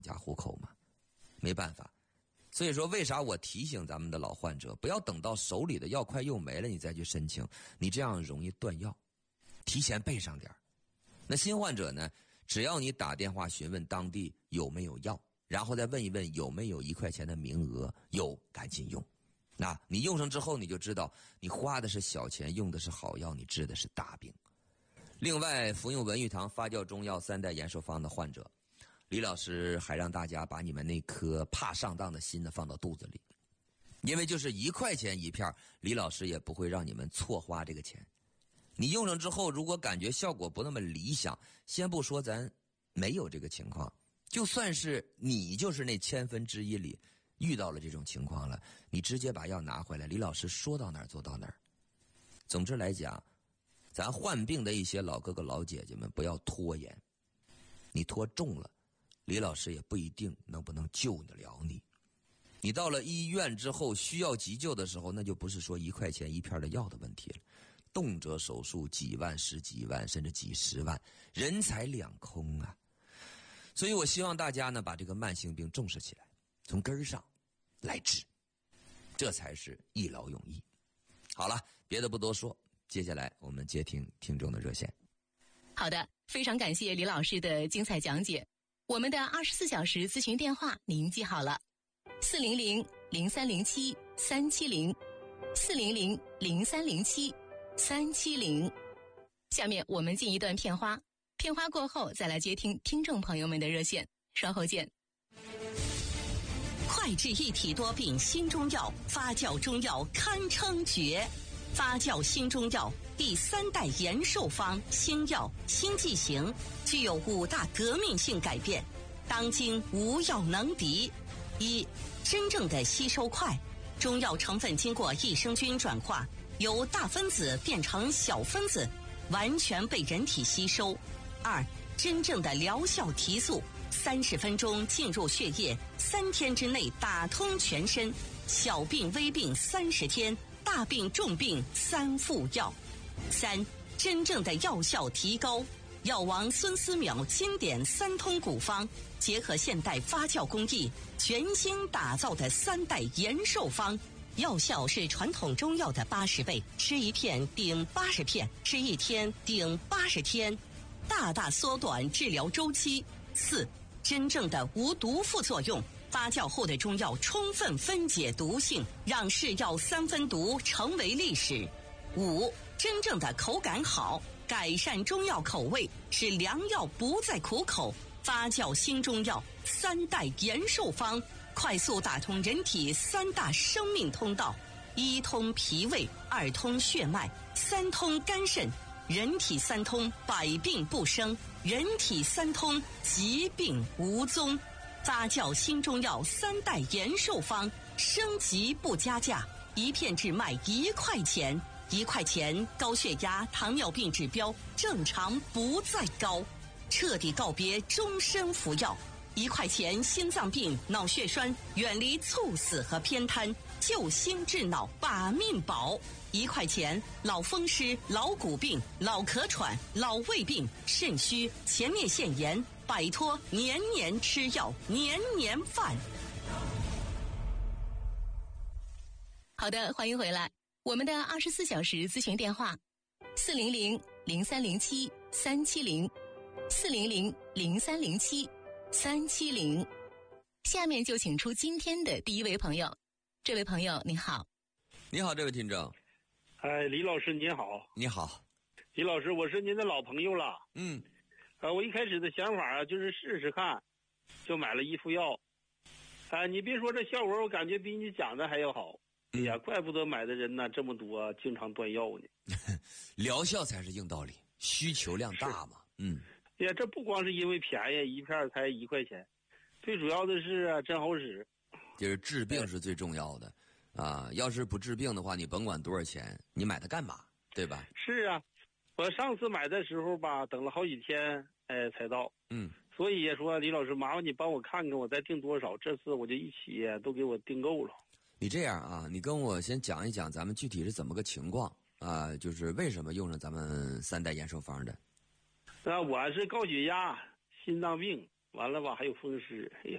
家糊口嘛，没办法。所以说为啥我提醒咱们的老患者，不要等到手里的药快用没了你再去申请，你这样容易断药，提前备上点。那新患者呢，只要你打电话询问当地有没有药，然后再问一问有没有1块钱的名额，有赶紧用。那你用上之后你就知道你花的是小钱，用的是好药，你治的是大病。另外服用文玉堂发酵中药3代延寿方的患者，李老师还让大家把你们那颗怕上当的心呢放到肚子里，因为就是1块钱一片，李老师也不会让你们错花这个钱。你用上之后如果感觉效果不那么理想，先不说咱没有这个情况，就算是你就是那1,000分之一里遇到了这种情况了，你直接把药拿回来，李老师说到哪儿做到哪儿。总之来讲，咱患病的一些老哥哥老姐姐们不要拖延，你拖重了，李老师也不一定能不能救得了你。你到了医院之后需要急救的时候，那就不是说1块钱一片的药的问题了，动辄手术几万、10几万甚至几10万，人财两空啊。所以我希望大家呢把这个慢性病重视起来，从根儿上来治，这才是一劳永逸。好了，别的不多说，接下来我们接听听众的热线。 好的，非常感谢李老师的精彩讲解。我们的24小时咨询电话您记好了，400-0307-370，400-0307-370。下面我们进一段片花，片花过后再来接听听众朋友们的热线，稍后见。 快治一体多病新中药，发酵中药堪称绝。发酵新中药第3代延寿方新药新剂型，具有5大革命性改变，当今无药能敌。1. 真正的吸收快，中药成分经过益生菌转化，由大分子变成小分子，完全被人体吸收。2. 真正的疗效提速，30分钟进入血液，3天之内打通全身，小病微病30天，大病重病3副药。3. 真正的药效提高，药王孙思邈经典3通古方，结合现代发酵工艺，全新打造的3代延寿方，药效是传统中药的80倍，吃1片顶80片，吃1天顶80天，大大缩短治疗周期。4. 真正的无毒副作用，发酵后的中药充分分解毒性，让是药3分毒成为历史。5. 真正的口感好，改善中药口味，使良药不再苦口。发酵新中药3代延寿方，快速打通人体3大生命通道：1通脾胃，2通血脉，3通肝肾。人体3通，百病不生；人体3通，疾病无踪。发酵新中药3代延寿方，升级不加价，1片只卖1块钱，1块钱高血压、糖尿病指标正常不再高，彻底告别终身服药。1块钱心脏病、脑血栓远离猝死和偏瘫，救心治脑把命保。1块钱老风湿、老骨病、老咳喘、老胃病、肾虚、前列腺炎，摆脱年年吃药、年年犯。 好的，欢迎回来。我们的24小时咨询电话400-0307-370，400-0307-370。下面就请出今天的第一位朋友。这位朋友您好。 你好，这位听众。 李老师您好。 你好。 李老师，我是您的老朋友了。我一开始的想法就是试试看，就买了1副药。你别说这效果，我感觉比你讲的还要好。哎呀，怪不得买的人呢这么多，经常断药呢。 疗效才是硬道理，需求量大嘛。 哎呀，这不光是因为便宜，1片才1块钱，最主要的是真好使。 就是治病是最重要的啊！要是不治病的话，你甭管多少钱，你买它干嘛？对吧？ 是啊，我上次买的时候吧，等了好几天，才到。所以说李老师，麻烦你帮我看看，我再订多少？这次我就一起都给我订够了。 你这样啊，你跟我先讲一讲咱们具体是怎么个情况啊？就是为什么用上咱们3代延寿方的？ 我是高血压、心脏病、 完了吧还有风湿，哎呀。